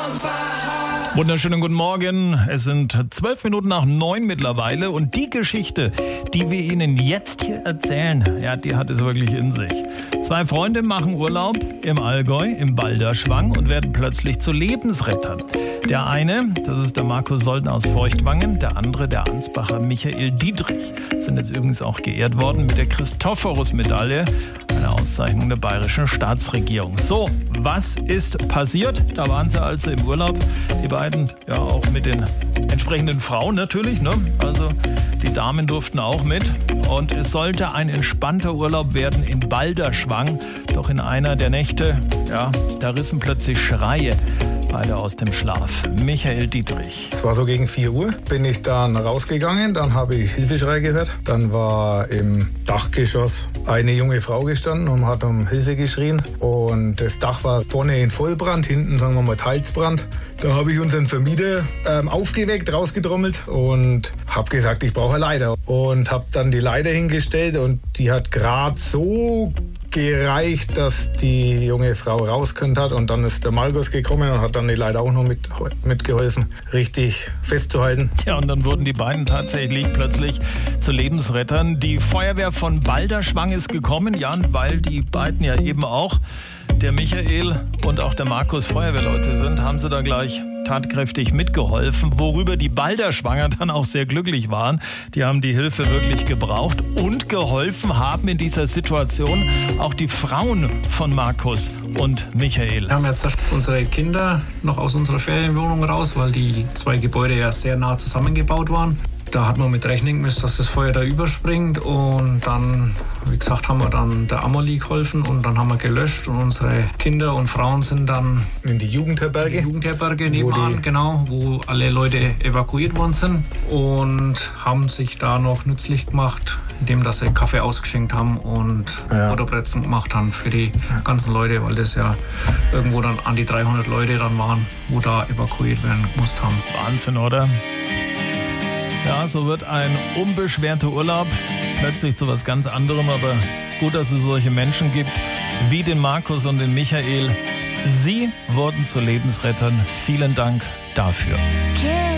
Wunderschönen guten Morgen. Es sind 9:12 mittlerweile und die Geschichte, die wir Ihnen jetzt hier erzählen, ja, die hat es wirklich in sich. 2 Freunde machen Urlaub im Allgäu, im Balderschwang und werden plötzlich zu Lebensrettern. Der eine, das ist der Markus Soldner aus Feuchtwangen, der andere, der Ansbacher Michael Dietrich, sind jetzt übrigens auch geehrt worden mit der Christophorus-Medaille, eine Auszeichnung der bayerischen Staatsregierung. So, was ist passiert? Da waren sie also im Urlaub, die beiden, ja auch mit den entsprechenden Frauen natürlich, ne? Also die Damen durften auch mit und es sollte ein entspannter Urlaub werden in Balderschwang. Doch in einer der Nächte, ja, da rissen plötzlich Schreie. Beide aus dem Schlaf. Michael Dietrich. Es war so gegen 4 Uhr, bin ich dann rausgegangen, dann habe ich Hilfeschrei gehört. Dann war im Dachgeschoss eine junge Frau gestanden und hat um Hilfe geschrien. Und das Dach war vorne in Vollbrand, hinten sagen wir mal Teilsbrand. Dann habe ich unseren Vermieter aufgeweckt, rausgetrommelt und habe gesagt, ich brauche eine Leiter. Und habe dann die Leiter hingestellt und die hat gerade so gereicht, dass die junge Frau rauskommen hat und dann ist der Markus gekommen und hat dann die Leiter auch noch mitgeholfen, richtig festzuhalten. Ja, und dann wurden die beiden tatsächlich plötzlich zu Lebensrettern. Die Feuerwehr von Balderschwang ist gekommen, ja, weil die beiden ja eben auch, der Michael und auch der Markus, Feuerwehrleute sind, haben sie da gleich tatkräftig mitgeholfen, worüber die Balderschwanger dann auch sehr glücklich waren. Die haben die Hilfe wirklich gebraucht und geholfen haben in dieser Situation auch die Frauen von Markus und Michael. Wir haben jetzt unsere Kinder noch aus unserer Ferienwohnung raus, weil die 2 Gebäude ja sehr nah zusammengebaut waren. Da hat man mit rechnen müssen, dass das Feuer da überspringt und dann, wie gesagt, haben wir dann der Amelie geholfen und dann haben wir gelöscht und unsere Kinder und Frauen sind dann in die Jugendherberge nebenan, genau, wo alle Leute evakuiert worden sind und haben sich da noch nützlich gemacht, indem dass sie Kaffee ausgeschenkt haben und Butterbrezen gemacht haben für die ganzen Leute, weil das ja irgendwo dann an die 300 Leute dann waren, wo da evakuiert werden mussten haben. Wahnsinn, oder? Ja, so wird ein unbeschwerter Urlaub plötzlich zu was ganz anderem, aber gut, dass es solche Menschen gibt wie den Markus und den Michael. Sie wurden zu Lebensrettern. Vielen Dank dafür.